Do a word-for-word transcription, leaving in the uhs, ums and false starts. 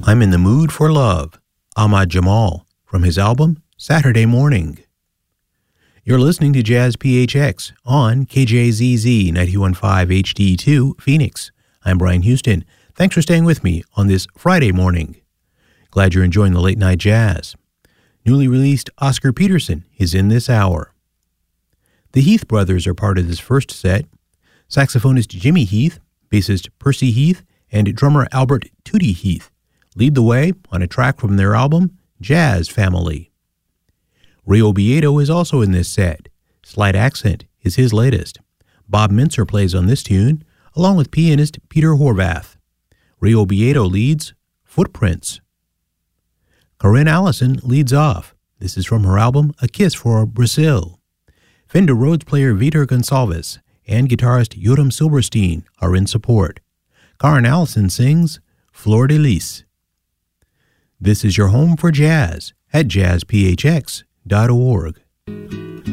I'm in the Mood for Love, Ahmad Jamal, from his album Saturday Morning. You're listening to Jazz P H X on K J Z Z ninety-one point five H D two, Phoenix. I'm Brian Houston. Thanks for staying with me on this Friday morning. Glad you're enjoying the late night jazz. Newly released Oscar Peterson is in this hour. The Heath brothers are part of this first set. Saxophonist Jimmy Heath, bassist Percy Heath, and drummer Albert Tootie Heath lead the way on a track from their album, Jazz Family. Ray Obiedo is also in this set. Slight Accent is his latest. Bob Mintzer plays on this tune, along with pianist Peter Horvath. Ray Obiedo leads Footprints. Corinne Allison leads off. This is from her album, A Kiss for Brazil. Fender Rhodes player Vitor Gonçalves and guitarist Yoram Silverstein are in support. Corinne Allison sings Flor de Lis. This is your home for jazz at jazz p h x dot org.